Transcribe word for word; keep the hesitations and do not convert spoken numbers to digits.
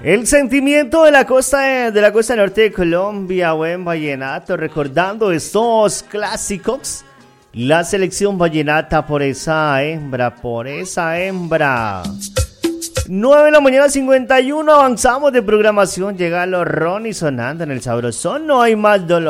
El sentimiento de la costa de, de la costa norte de Colombia, buen vallenato, recordando estos clásicos. La selección vallenata por esa hembra, por esa hembra. nueve de la mañana, cincuenta y uno, avanzamos de programación. Llega los Ronnie sonando en el sabrosón. No hay más dolor.